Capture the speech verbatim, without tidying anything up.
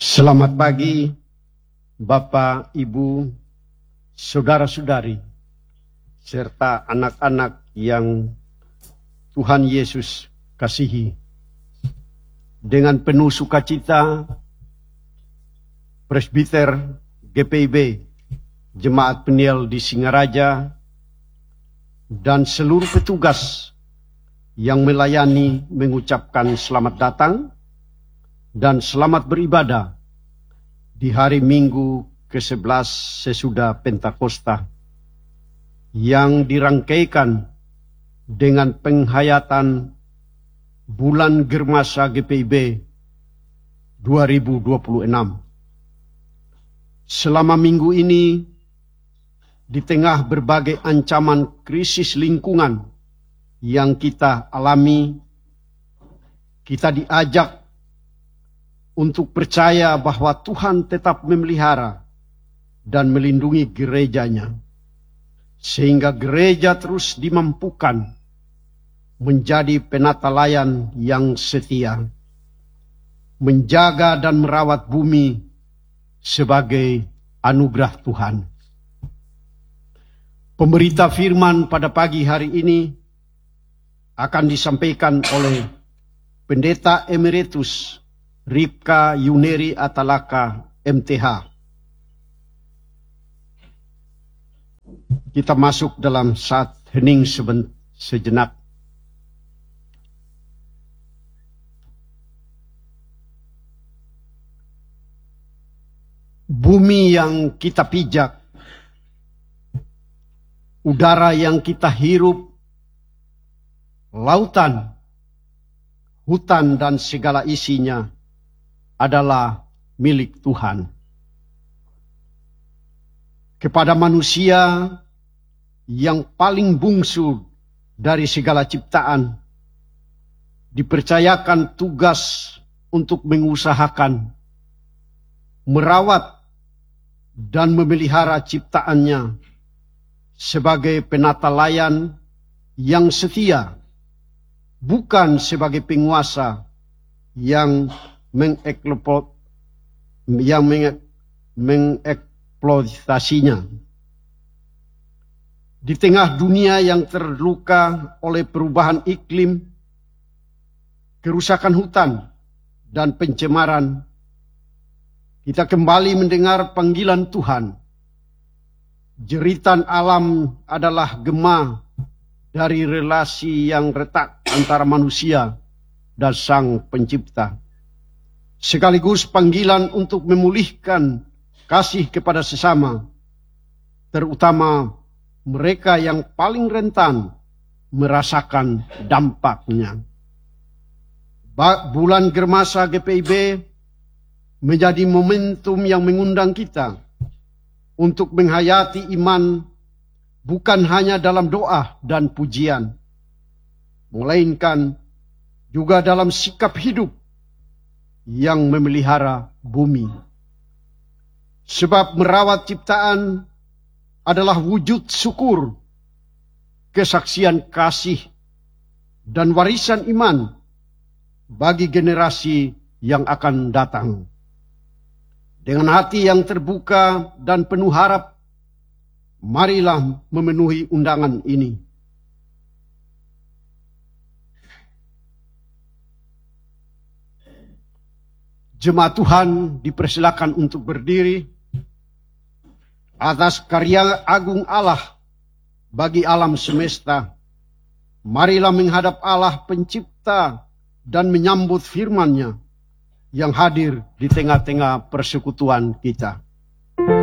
Selamat pagi, Bapak, Ibu, saudara-saudari, serta anak-anak yang Tuhan Yesus kasihi. Dengan penuh sukacita, Presbiter G P I B, Jemaat Peniel di Singaraja, dan seluruh petugas yang melayani mengucapkan selamat datang dan selamat beribadah di hari Minggu ke sebelas sesudah Pentakosta yang dirangkaikan dengan penghayatan bulan Germasa G P I B dua ribu dua puluh enam. Selama minggu ini, di tengah berbagai ancaman krisis lingkungan yang kita alami, kita diajak untuk percaya bahwa Tuhan tetap memelihara dan melindungi gerejanya, sehingga gereja terus dimampukan menjadi penata layan yang setia, menjaga dan merawat bumi sebagai anugerah Tuhan. Pemberita firman pada pagi hari ini akan disampaikan oleh Pendeta Emeritus Ripka Yuneri Atalaka M T H. Kita masuk dalam saat hening sejenak. Bumi yang kita pijak, udara yang kita hirup, lautan, hutan dan segala isinya adalah milik Tuhan. Kepada manusia yang paling bungsu dari segala ciptaan, dipercayakan tugas untuk mengusahakan, merawat, dan memelihara ciptaannya sebagai penata layan yang setia, bukan sebagai penguasa yang mengeksploit, yang mengeksploitasinya. Di tengah dunia yang terluka oleh perubahan iklim, kerusakan hutan, dan pencemaran, kita kembali mendengar panggilan Tuhan. Jeritan alam adalah gema dari relasi yang retak antara manusia dan Sang Pencipta, sekaligus panggilan untuk memulihkan kasih kepada sesama, terutama mereka yang paling rentan merasakan dampaknya. Bulan Germasa G P I B menjadi momentum yang mengundang kita untuk menghayati iman bukan hanya dalam doa dan pujian, melainkan juga dalam sikap hidup yang memelihara bumi. Sebab merawat ciptaan adalah wujud syukur, kesaksian kasih, dan warisan iman bagi generasi yang akan datang. Dengan hati yang terbuka dan penuh harap, marilah memenuhi undangan ini. Jemaat Tuhan dipersilakan untuk berdiri atas karya agung Allah bagi alam semesta. Marilah menghadap Allah Pencipta dan menyambut firman-Nya yang hadir di tengah-tengah persekutuan kita.